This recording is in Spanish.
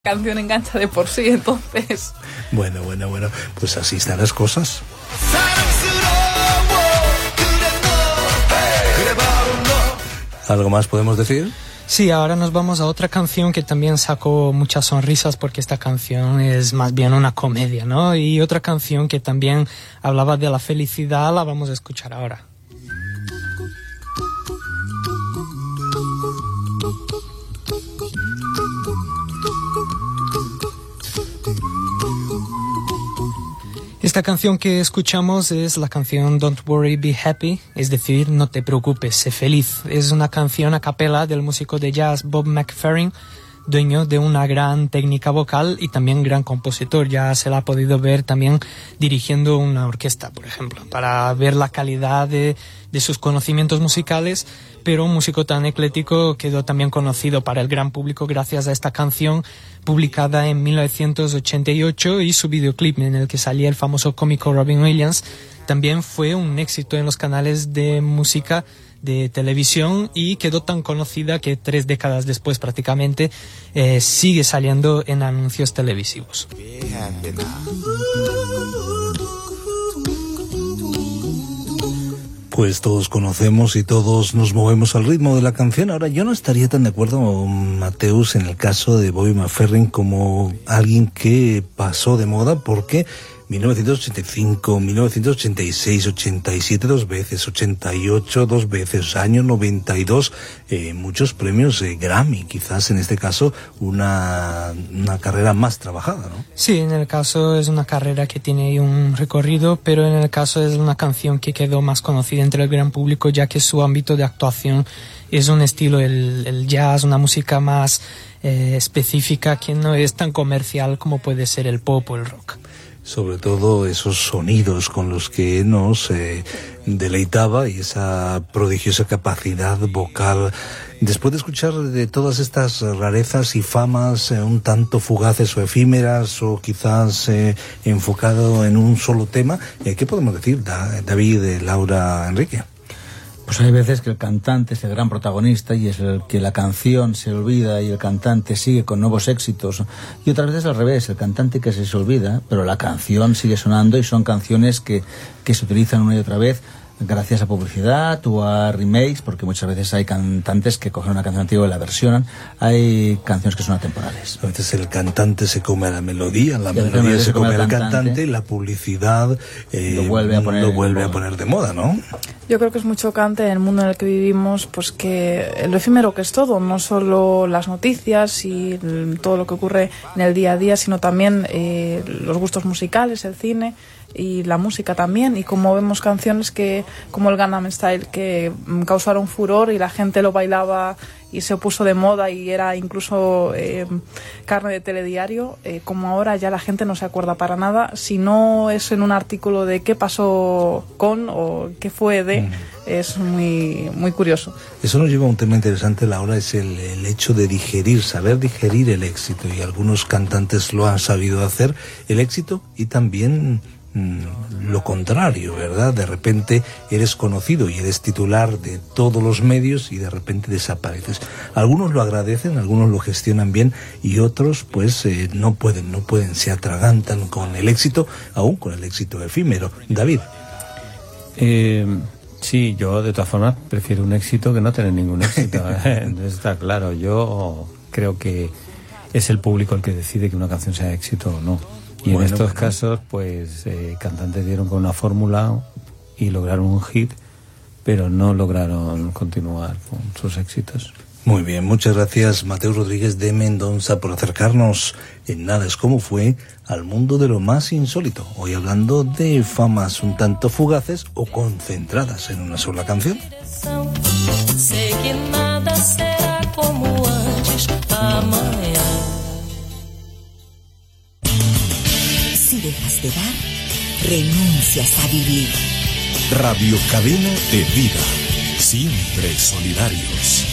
La canción engancha de por sí, entonces... Bueno, pues así están las cosas. ¿Algo más podemos decir? Sí, ahora nos vamos a otra canción que también sacó muchas sonrisas porque esta canción es más bien una comedia, ¿no? Y otra canción que también hablaba de la felicidad la vamos a escuchar ahora. Esta canción que escuchamos es la canción Don't Worry, Be Happy, es decir, no te preocupes, sé feliz. Es una canción a capela del músico de jazz Bob McFerrin, dueño de una gran técnica vocal y también gran compositor. Ya se la ha podido ver también dirigiendo una orquesta, por ejemplo, para ver la calidad de sus conocimientos musicales, pero un músico tan ecléctico quedó también conocido para el gran público gracias a esta canción publicada en 1988 y su videoclip en el que salía el famoso cómico Robin Williams. También fue un éxito en los canales de música de televisión y quedó tan conocida que 3 décadas después prácticamente sigue saliendo en anuncios televisivos. Pues todos conocemos y todos nos movemos al ritmo de la canción. Ahora, yo no estaría tan de acuerdo, Mateus, en el caso de Bobby McFerrin como alguien que pasó de moda, porque 1985, 1986, 87 2 veces, 88 2 veces, año 92, muchos premios Grammy, quizás en este caso una carrera más trabajada, ¿no? Sí, en el caso es una carrera que tiene un recorrido, pero en el caso es una canción que quedó más conocida entre el gran público, ya que su ámbito de actuación es un estilo, el jazz, una música más específica que no es tan comercial como puede ser el pop o el rock. Sobre todo esos sonidos con los que nos deleitaba y esa prodigiosa capacidad vocal. Después de escuchar de todas estas rarezas y famas un tanto fugaces o efímeras o quizás enfocado en un solo tema, ¿qué podemos decir, David, Laura, Enrique? Pues hay veces que el cantante es el gran protagonista y es el que la canción se olvida y el cantante sigue con nuevos éxitos, y otras veces al revés, el cantante que se olvida pero la canción sigue sonando y son canciones que se utilizan una y otra vez gracias a publicidad o a remakes, porque muchas veces hay cantantes que cogen una canción antigua y la versionan. Hay canciones que son atemporales. A veces el cantante se come a la melodía se come al cantante, la publicidad lo vuelve a poner de moda, ¿no? Yo creo que es muy chocante en el mundo en el que vivimos, pues que lo efímero que es todo, no solo las noticias y todo lo que ocurre en el día a día, sino también los gustos musicales, el cine y la música también, y como vemos canciones como el Gangnam Style que causaron furor y la gente lo bailaba y se puso de moda y era incluso carne de telediario, como ahora ya la gente no se acuerda para nada, si no es en un artículo de qué pasó con o qué fue de, es muy, muy curioso. Eso nos lleva a un tema interesante, Laura, es el hecho de saber digerir el éxito, y algunos cantantes lo han sabido hacer, el éxito y también lo contrario, ¿verdad? De repente eres conocido y eres titular de todos los medios y de repente desapareces. Algunos lo agradecen, algunos lo gestionan bien y otros pues no pueden, se atragantan con el éxito, aún con el éxito efímero. David. Sí, yo de todas formas prefiero un éxito que no tener ningún éxito. Entonces está claro, yo creo que es el público el que decide que una canción sea éxito o no. Y en estos casos, pues, cantantes dieron con una fórmula y lograron un hit, pero no lograron continuar con sus éxitos. Muy bien, muchas gracias, Mateus Rodríguez de Mendoza, por acercarnos en Nada es como fue al mundo de lo más insólito. Hoy hablando de famas un tanto fugaces o concentradas en una sola canción. Sé que nada será como antes amanhã. Si dejas de dar, renuncias a vivir. Radio Cadena de Vida. Siempre solidarios.